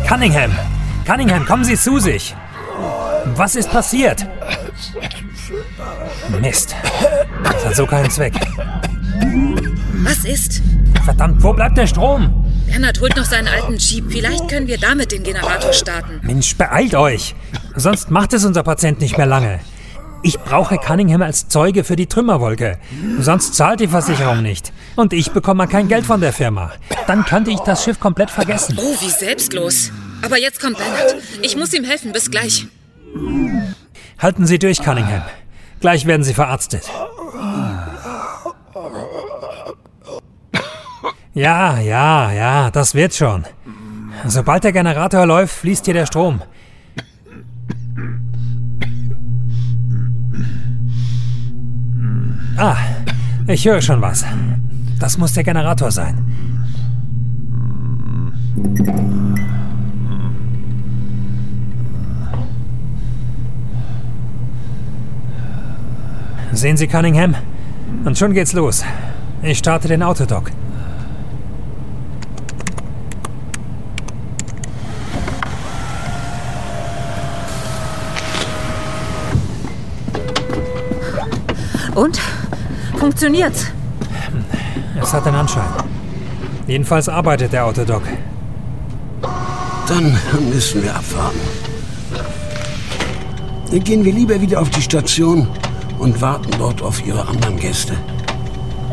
Cunningham! Cunningham, kommen Sie zu sich! Was ist passiert? Mist. Das hat so keinen Zweck. Was ist? Verdammt, wo bleibt der Strom? Bernhard holt noch seinen alten Jeep. Vielleicht können wir damit den Generator starten. Mensch, beeilt euch! Sonst macht es unser Patient nicht mehr lange. Ich brauche Cunningham als Zeuge für die Trümmerwolke. Sonst zahlt die Versicherung nicht. Und ich bekomme kein Geld von der Firma. Dann könnte ich das Schiff komplett vergessen. Oh, wie selbstlos. Aber jetzt kommt Bernhard. Ich muss ihm helfen. Bis gleich. Halten Sie durch, Cunningham. Gleich werden Sie verarztet. Ja, das wird schon. Sobald der Generator läuft, fließt hier der Strom. Ah, ich höre schon was. Das muss der Generator sein. Sehen Sie, Cunningham? Und schon geht's los. Ich starte den Autodock. Und? Funktioniert's? Es hat den Anschein. Jedenfalls arbeitet der Autodock. Dann müssen wir abwarten. Dann gehen wir lieber wieder auf die Station und warten dort auf Ihre anderen Gäste.